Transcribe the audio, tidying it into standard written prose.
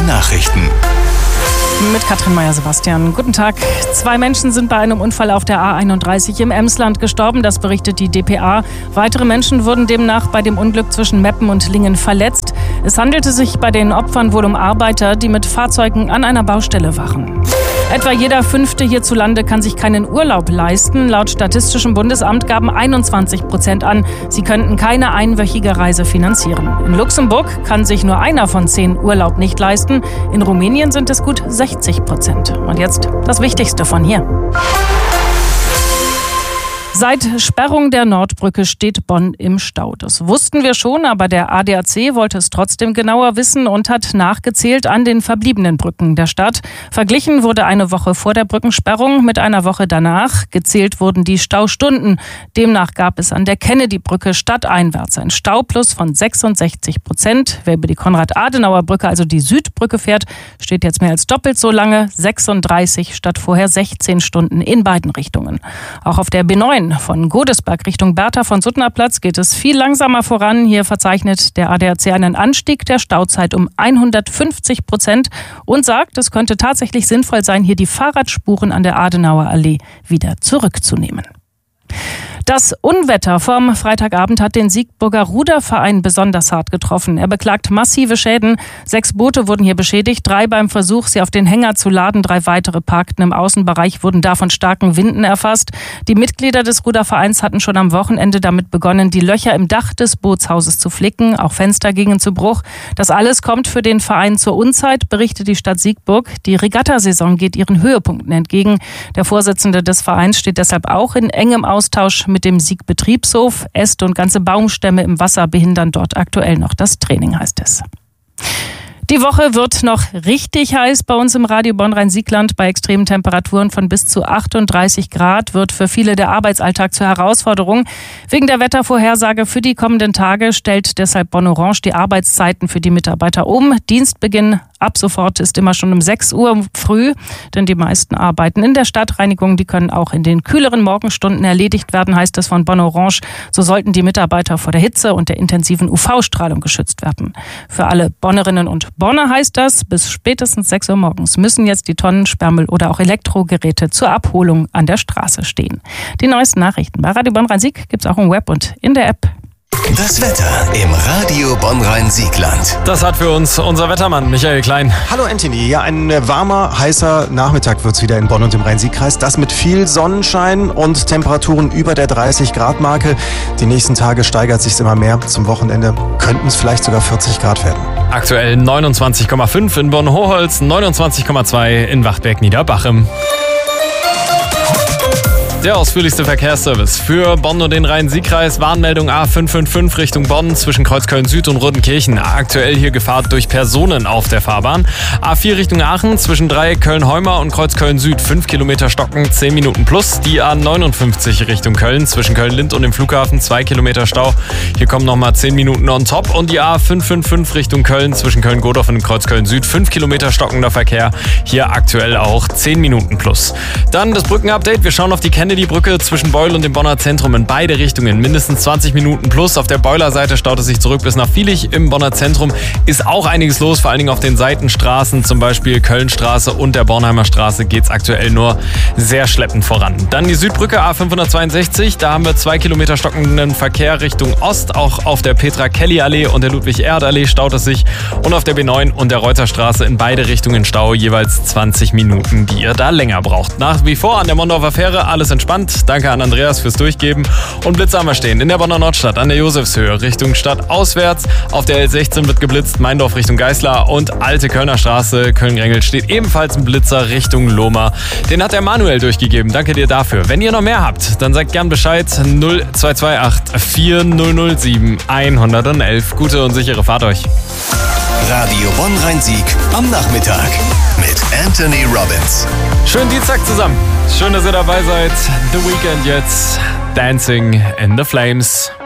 Nachrichten. Mit Katrin Meyer-Sebastian. Guten Tag. 2 Menschen sind bei einem Unfall auf der A31 im Emsland gestorben, das berichtet die dpa. Weitere Menschen wurden demnach bei dem Unglück zwischen Meppen und Lingen verletzt. Es handelte sich bei den Opfern wohl um Arbeiter, die mit Fahrzeugen an einer Baustelle waren. Etwa jeder 5. hierzulande kann sich keinen Urlaub leisten. Laut Statistischem Bundesamt gaben 21% an, sie könnten keine einwöchige Reise finanzieren. In Luxemburg kann sich nur einer von 10 Urlaub nicht leisten. In Rumänien sind es gut 60%. Und jetzt das Wichtigste von hier. Seit Sperrung der Nordbrücke steht Bonn im Stau. Das wussten wir schon, aber der ADAC wollte es trotzdem genauer wissen und hat nachgezählt an den verbliebenen Brücken der Stadt. Verglichen wurde eine Woche vor der Brückensperrung mit einer Woche danach. Gezählt wurden die Staustunden. Demnach gab es an der Kennedy-Brücke stadteinwärts ein Stauplus von 66%. Wer über die Konrad-Adenauer-Brücke, also die Südbrücke fährt, steht jetzt mehr als doppelt so lange, 36 statt vorher 16 Stunden in beiden Richtungen. Auch auf der B9 von Godesberg Richtung Bertha von Suttner Platz geht es viel langsamer voran. Hier verzeichnet der ADAC einen Anstieg der Stauzeit um 150% und sagt, es könnte tatsächlich sinnvoll sein, hier die Fahrradspuren an der Adenauer Allee wieder zurückzunehmen. Das Unwetter vom Freitagabend hat den Siegburger Ruderverein besonders hart getroffen. Er beklagt massive Schäden. 6 Boote wurden hier beschädigt, 3 beim Versuch, sie auf den Hänger zu laden. 3 weitere parkten im Außenbereich, wurden da von starken Winden erfasst. Die Mitglieder des Rudervereins hatten schon am Wochenende damit begonnen, die Löcher im Dach des Bootshauses zu flicken. Auch Fenster gingen zu Bruch. Das alles kommt für den Verein zur Unzeit, berichtet die Stadt Siegburg. Die Regattasaison geht ihren Höhepunkten entgegen. Der Vorsitzende des Vereins steht deshalb auch in engem Austausch mit dem Siegbetriebshof. Äste und ganze Baumstämme im Wasser behindern dort aktuell noch das Training, heißt es. Die Woche wird noch richtig heiß bei uns im Radio Bonn-Rhein-Siegland. Bei extremen Temperaturen von bis zu 38 Grad wird für viele der Arbeitsalltag zur Herausforderung. Wegen der Wettervorhersage für die kommenden Tage stellt deshalb Bonn Orange die Arbeitszeiten für die Mitarbeiter um. Dienstbeginn ab sofort ist immer schon um 6 Uhr früh, denn die meisten Arbeiten in der Stadtreinigung, die können auch in den kühleren Morgenstunden erledigt werden, heißt es von Bonn Orange. So sollten die Mitarbeiter vor der Hitze und der intensiven UV-Strahlung geschützt werden. Für alle Bonnerinnen und Bonner heißt das, bis spätestens 6 Uhr morgens müssen jetzt die Tonnen Sperrmüll oder auch Elektrogeräte zur Abholung an der Straße stehen. Die neuesten Nachrichten bei Radio Bonn-Rhein-Sieg gibt's auch im Web und in der App. Das Wetter im Radio Bonn-Rhein-Siegland. Das hat für uns unser Wettermann Michael Klein. Hallo Anthony, ja, ein warmer, heißer Nachmittag wird es wieder in Bonn und im Rhein-Sieg-Kreis. Das mit viel Sonnenschein und Temperaturen über der 30-Grad-Marke. Die nächsten Tage steigert sich immer mehr. Zum Wochenende könnten es vielleicht sogar 40 Grad werden. Aktuell 29,5 in Bonn-Hochholz, 29,2 in Wachtberg-Niederbachem. Der ausführlichste Verkehrsservice für Bonn und den Rhein-Sieg-Kreis. Warnmeldung A555 Richtung Bonn zwischen Kreuzköln Süd und Rodenkirchen. Aktuell hier Gefahr durch Personen auf der Fahrbahn. A4 Richtung Aachen zwischen Dreieck Köln-Heuma und Kreuzköln Süd 5 Kilometer stocken, 10 Minuten plus. Die A59 Richtung Köln zwischen Köln-Lind und dem Flughafen 2 Kilometer Stau. Hier kommen nochmal 10 Minuten on top. Und die A555 Richtung Köln zwischen Köln-Godorf und Kreuzköln Süd 5 Kilometer stockender Verkehr. Hier aktuell auch 10 Minuten plus. Dann das Brückenupdate. Wir schauen auf die Kennedy-Brücke zwischen Beul und dem Bonner Zentrum in beide Richtungen. Mindestens 20 Minuten plus. Auf der Beuler Seite staut es sich zurück bis nach Vielig. Im Bonner Zentrum ist auch einiges los, vor allen Dingen auf den Seitenstraßen, zum Beispiel Kölnstraße und der Bornheimer Straße geht es aktuell nur sehr schleppend voran. Dann die Südbrücke A562. Da haben wir 2 Kilometer stockenden Verkehr Richtung Ost. Auch auf der Petra-Kelly-Allee und der Ludwig-Erhard-Allee staut es sich. Und auf der B9 und der Reuterstraße in beide Richtungen Stau. Jeweils 20 Minuten, die ihr da länger braucht. Nach wie vor an der Mondorfer Fähre alles entspannt. Danke an Andreas fürs Durchgeben. Und Blitze haben wir stehen in der Bonner Nordstadt an der Josefshöhe Richtung Stadt auswärts. Auf der L16 wird geblitzt, Meindorf Richtung Geißler und Alte Kölner Straße, Köln-Grengel steht ebenfalls ein Blitzer Richtung Lohmar. Den hat der Manuel durchgegeben. Danke dir dafür. Wenn ihr noch mehr habt, dann sagt gern Bescheid. 0228 4007 111. Gute und sichere Fahrt euch. Radio Bonn-Rhein-Sieg am Nachmittag mit Anthony Robbins. Schönen Dienstag zusammen. Schön, dass ihr dabei seid. The Weekend jetzt. Dancing in the Flames.